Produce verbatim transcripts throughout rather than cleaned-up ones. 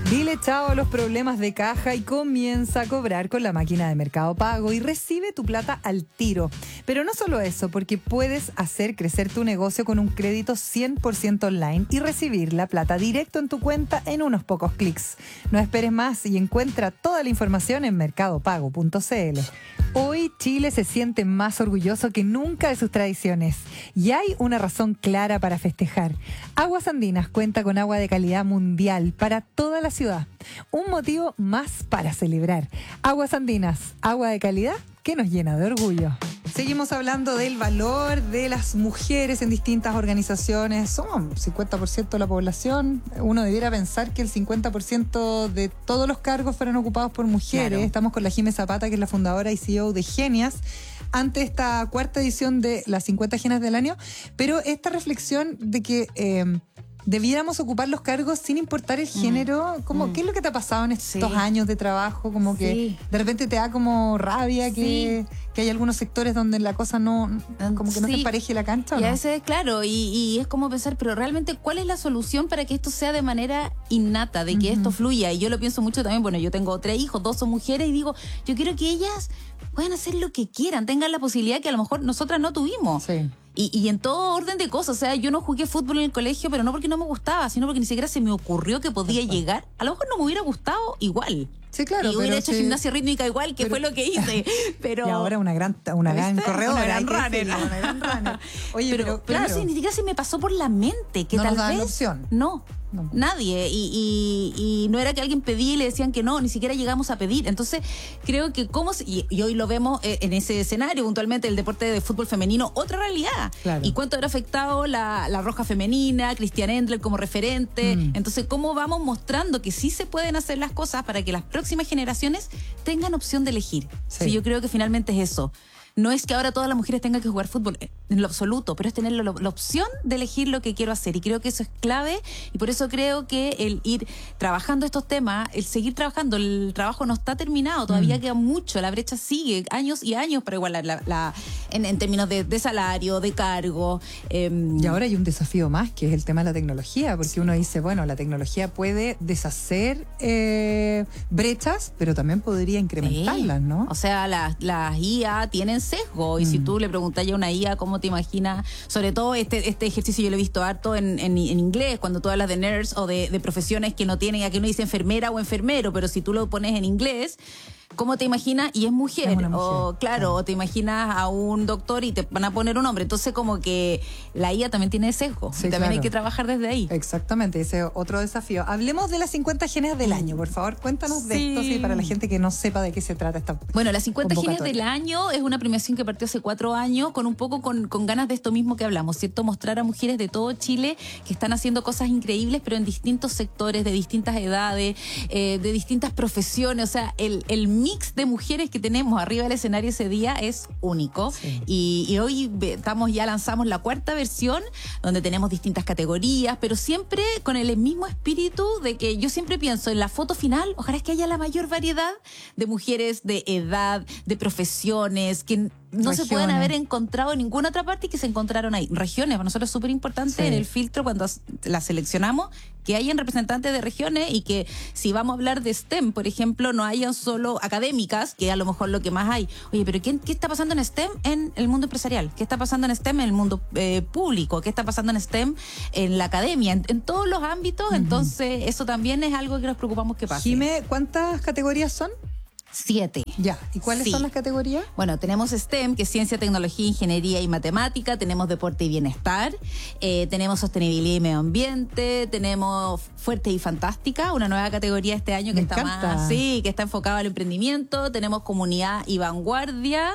Dile chao a los problemas de caja y comienza a cobrar con la máquina de Mercado Pago y recibe tu plata al tiro. Pero no solo eso, porque puedes hacer crecer tu negocio con un crédito cien por ciento online y recibir la plata directo en tu cuenta en unos pocos clics. No esperes más y encuentra toda la información en mercado pago punto c l. Hoy Chile se siente más orgulloso que nunca de sus tradiciones y hay una razón clara para festejar. Aguas Andinas cuenta con agua de calidad mundial para toda la ciudad. Un motivo más para celebrar. Aguas Andinas, agua de calidad que nos llena de orgullo. Seguimos hablando del valor de las mujeres en distintas organizaciones. Somos cincuenta por ciento de la población. Uno debiera pensar que el cincuenta por ciento de todos los cargos fueron ocupados por mujeres. Claro. Estamos con la Jimé Zapata, que es la fundadora y C E O de Genias, ante esta cuarta edición de las cincuenta Genias del año. Pero esta reflexión de que eh, debiéramos ocupar los cargos sin importar el género, como, mm. ¿qué es lo que te ha pasado en estos sí. años de trabajo? Como que sí. de repente te da como rabia que, sí. que hay algunos sectores donde la cosa no, como que no sí. se empareje la cancha. ¿O y no? a veces, claro, y, y es como pensar, pero realmente, ¿cuál es la solución para que esto sea de manera innata, de que uh-huh. esto fluya? Y yo lo pienso mucho también, bueno, yo tengo tres hijos, dos son mujeres, y digo, yo quiero que ellas puedan hacer lo que quieran, tengan la posibilidad que a lo mejor nosotras no tuvimos. Sí. Y, y en todo orden de cosas, o sea, yo no jugué fútbol en el colegio, pero no porque no me gustaba, sino porque ni siquiera se me ocurrió que podía Exacto. llegar. A lo mejor no me hubiera gustado igual. Sí, claro. Y hubiera hecho sí. gimnasia rítmica igual, que pero, fue lo que hice. Pero y ahora una gran, una gran corredora. Una gran runner. Sí, una gran runner. Oye, pero, pero, claro. pero no sé, ni siquiera se me pasó por la mente que no tal nos dan vez. La opción. No. No. Nadie, y, y, y no era que alguien pedía y le decían que no, ni siquiera llegamos a pedir. Entonces creo que como y, y hoy lo vemos en ese escenario puntualmente, el deporte de fútbol femenino, otra realidad. Claro. Y cuánto habrá afectado la, la Roja femenina, Cristian Endler como referente. Mm. Entonces cómo vamos mostrando que sí se pueden hacer las cosas para que las próximas generaciones tengan opción de elegir. Sí. Sí, yo creo que finalmente es eso. No es que ahora todas las mujeres tengan que jugar fútbol en lo absoluto, pero es tener la, la opción de elegir lo que quiero hacer. Y creo que eso es clave, y por eso creo que el ir trabajando estos temas, el seguir trabajando, el trabajo no está terminado, todavía mm. queda mucho, la brecha sigue, años y años para igualar la, la, en, en términos de, de salario, de cargo. Eh, y ahora hay un desafío más, que es el tema de la tecnología, porque sí. uno dice, bueno, la tecnología puede deshacer eh, brechas, pero también podría incrementarlas, sí. ¿no? O sea, las, las I A tienen sesgo, y mm. si tú le preguntas a una I A cómo te imaginas, sobre todo este, este ejercicio yo lo he visto harto en, en, en inglés, cuando tú hablas de nurse o de, de profesiones que no tienen, aquí uno dice enfermera o enfermero, pero si tú lo pones en inglés, ¿cómo te imaginas? Y es mujer, es mujer. O claro, claro, o te imaginas a un doctor y te van a poner un hombre. Entonces como que la I A también tiene sesgo. Sí, también claro. hay que trabajar desde ahí. Exactamente, ese es otro desafío. Hablemos de las cincuenta Genias del año, por favor. Cuéntanos sí. de esto, sí, para la gente que no sepa de qué se trata esta Bueno, las cincuenta Genias del año es una premiación que partió hace cuatro años con un poco con, con ganas de esto mismo que hablamos, ¿cierto? Mostrar a mujeres de todo Chile que están haciendo cosas increíbles, pero en distintos sectores, de distintas edades, eh, de distintas profesiones. O sea, el, el mix de mujeres que tenemos arriba del escenario ese día es único. Sí. Y, y hoy estamos ya lanzamos la cuarta versión, donde tenemos distintas categorías, pero siempre con el mismo espíritu de que yo siempre pienso en la foto final, ojalá es que haya la mayor variedad de mujeres de edad, de profesiones, que no regiones. Se pueden haber encontrado en ninguna otra parte y que se encontraron ahí. Regiones, para nosotros es súper importante sí. en el filtro cuando las seleccionamos, que hayan representantes de regiones y que si vamos a hablar de STEM, por ejemplo, no hayan solo académicas, que a lo mejor lo que más hay. Oye, pero ¿qué, qué está pasando en STEM en el mundo empresarial? ¿Qué está pasando en STEM en el mundo eh, público? ¿Qué está pasando en STEM en la academia? En, en todos los ámbitos, uh-huh. entonces eso también es algo que nos preocupamos que pase. Jimé, ¿cuántas categorías son? Siete. Ya, ¿y cuáles sí. son las categorías? Bueno, tenemos STEM, que es ciencia, tecnología, ingeniería y matemática, tenemos deporte y bienestar, eh, tenemos sostenibilidad y medio ambiente, tenemos fuerte y fantástica, una nueva categoría este año que Me está encanta. más, sí, que está enfocada al emprendimiento, tenemos comunidad y vanguardia,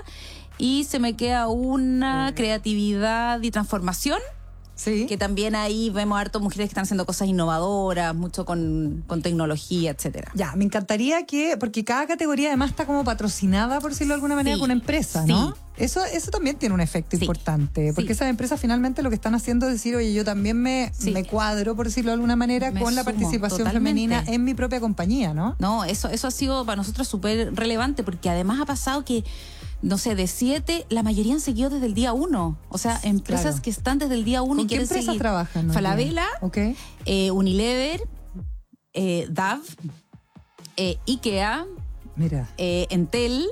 y se me queda una eh. creatividad y transformación. Sí. Que también ahí vemos harto mujeres que están haciendo cosas innovadoras, mucho con, con tecnología, etcétera. Ya, me encantaría que, porque cada categoría además está como patrocinada, por decirlo de alguna manera, sí. con una empresa, ¿no? Sí. Eso, eso también tiene un efecto sí. importante, porque sí. esas empresas finalmente lo que están haciendo es decir, oye, yo también me, sí. me cuadro, por decirlo de alguna manera, me con la participación totalmente. femenina en mi propia compañía, ¿no? No, eso, eso ha sido para nosotros súper relevante, porque además ha pasado que no sé, de siete, la mayoría han seguido desde el día uno. O sea, empresas claro. que están desde el día uno y ¿Con quieren qué empresas seguir. trabajan? No Falabella, okay. eh, Unilever, eh, D A V, eh, IKEA, Mira. eh, Entel,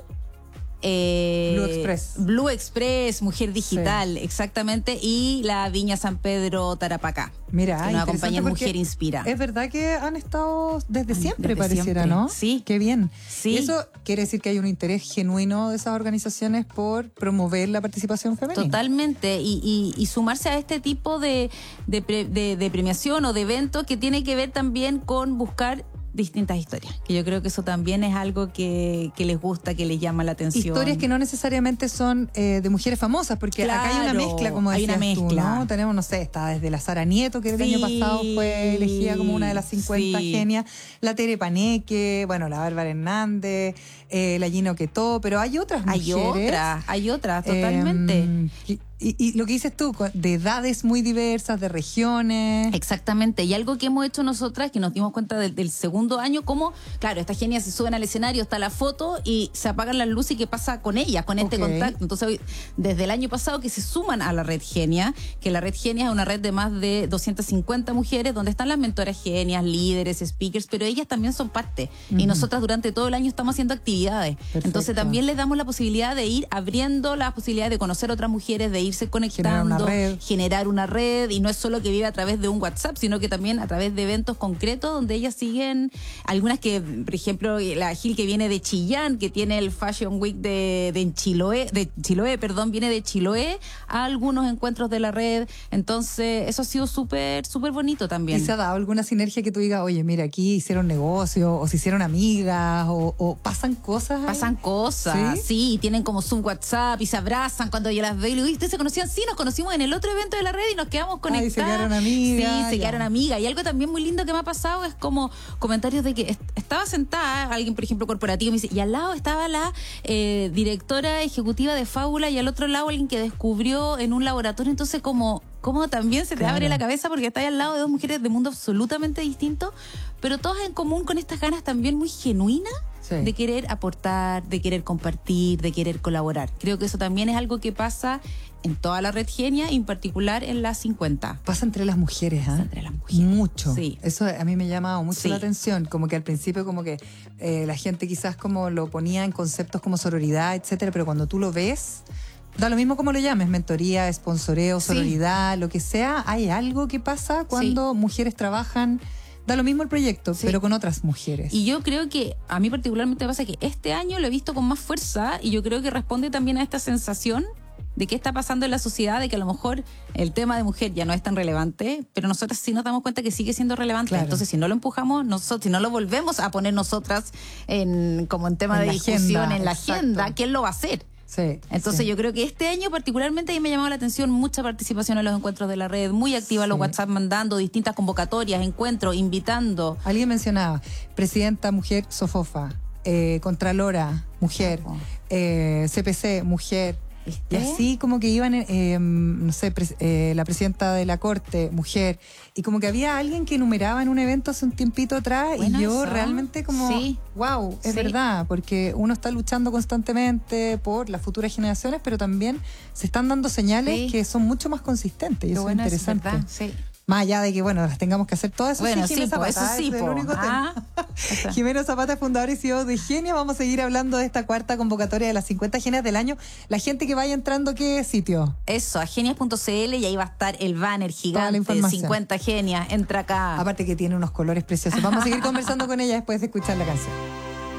eh, Blue Express. Blue Express, Mujer Digital, sí. exactamente, y la Viña San Pedro Tarapacá. Mira, que nos acompaña en Mujer Inspira. Es verdad que han estado desde siempre, desde pareciera, siempre. ¿no? Sí. Qué bien. Sí. Y eso quiere decir que hay un interés genuino de esas organizaciones por promover la participación femenina. Totalmente. Y, y, y sumarse a este tipo de, de, pre, de, de premiación o de evento que tiene que ver también con buscar distintas historias, que yo creo que eso también es algo que, que les gusta, que les llama la atención. Historias que no necesariamente son eh, de mujeres famosas, porque claro, acá hay una mezcla, como decías hay una mezcla. tú, ¿no? Tenemos, no sé, está desde la Sara Nieto, que sí, el año pasado fue elegida como una de las cincuenta sí. genias, la Tere Paneque, bueno, la Bárbara Hernández, eh, la Gina Oquetó, pero hay otras mujeres. Hay otras, hay otras, totalmente. Eh, y, y, y lo que dices tú, de edades muy diversas, de regiones. Exactamente, y algo que hemos hecho nosotras, que nos dimos cuenta del, del segundo año, como, claro, estas genias se suben al escenario, está la foto y se apagan las luces y qué pasa con ellas, con este Okay. contacto. Entonces, desde el año pasado que se suman a la red Genia, que la red Genia es una red de más de doscientas cincuenta mujeres, donde están las mentoras genias, líderes, speakers, pero ellas también son parte. Uh-huh. Y nosotras durante todo el año estamos haciendo actividades. Perfecto. Entonces también les damos la posibilidad de ir abriendo las posibilidades de conocer otras mujeres, de irse conectando, generar una red, generar una red, y no es solo que vive a través de un WhatsApp, sino que también a través de eventos concretos donde ellas siguen, algunas que, por ejemplo, la Gil que viene de Chillán, que tiene el Fashion Week de, de Chiloé, de Chiloé, perdón, viene de Chiloé a algunos encuentros de la red. Entonces, eso ha sido súper, súper bonito también. ¿Y se ha dado alguna sinergia que tú digas, oye, mira, aquí hicieron negocio, o se hicieron amigas, o, o pasan cosas ahí? Pasan cosas, sí, sí, y tienen como Zoom WhatsApp y se abrazan cuando yo las veo y le digo, ¿ustedes se conocían? Sí, nos conocimos en el otro evento de la red y nos quedamos conectadas. Ay, se quedaron amigas. Sí, se quedaron amigas. Y algo también muy lindo que me ha pasado es como comentarios de que est- estaba sentada alguien, por ejemplo, corporativo, y me dice, y al lado estaba la eh, directora ejecutiva de Fábula, y al otro lado alguien que descubrió en un laboratorio. Entonces, como, como también se te claro. abre la cabeza porque estás al lado de dos mujeres de mundo absolutamente distinto, pero todas en común con estas ganas también muy genuinas. Sí. De querer aportar, de querer compartir, de querer colaborar. Creo que eso también es algo que pasa en toda la red Genia, y en particular en las cincuenta. Pasa entre las mujeres, ¿eh? Pasa entre las mujeres. Mucho. Sí. Eso a mí me llama mucho sí. la atención, como que al principio como que eh, la gente quizás como lo ponía en conceptos como sororidad, etcétera, pero cuando tú lo ves, da lo mismo como lo llames, mentoría, sponsoreo, sororidad, sí. lo que sea, hay algo que pasa cuando sí. mujeres trabajan. Da lo mismo el proyecto, sí. pero con otras mujeres. Y yo creo que, a mí particularmente me pasa que este año lo he visto con más fuerza, y yo creo que responde también a esta sensación de qué está pasando en la sociedad, de que a lo mejor el tema de mujer ya no es tan relevante, pero nosotras sí nos damos cuenta que sigue siendo relevante. Claro. Entonces, si no lo empujamos, nosotros, si no lo volvemos a poner nosotras en, como en tema en de discusión agenda, en la exacto. agenda, ¿quién lo va a hacer? Sí, Entonces sí. yo creo que este año particularmente a mí me ha llamado la atención mucha participación en los encuentros de la red, muy activa sí. los WhatsApp, mandando distintas convocatorias, encuentros, invitando. Alguien mencionaba, presidenta mujer Sofofa, eh, Contralora, mujer, eh, C P C, mujer. ¿Viste? Y así como que iban, eh, no sé, pres, eh, la presidenta de la Corte, mujer, y como que había alguien que enumeraba en un evento hace un tiempito atrás, bueno, y yo eso. realmente como, sí. wow, es sí. verdad, porque uno está luchando constantemente por las futuras generaciones, pero también se están dando señales sí. que son mucho más consistentes, y eso bueno, es interesante. Es verdad, sí. Más allá de que, bueno, las tengamos que hacer todas, eso bueno, sí, sí, Jimena po, Zapata, eso sí, es el po. único ah, tema. Jimena Zapata, fundadora y C E O de Genia. Vamos a seguir hablando de esta cuarta convocatoria de las cincuenta genias del año. La gente que vaya entrando, ¿qué sitio? Eso, a genias punto c l, y ahí va a estar el banner gigante, cincuenta genias, entra acá. Aparte que tiene unos colores preciosos. Vamos a seguir conversando con ella después de escuchar la canción.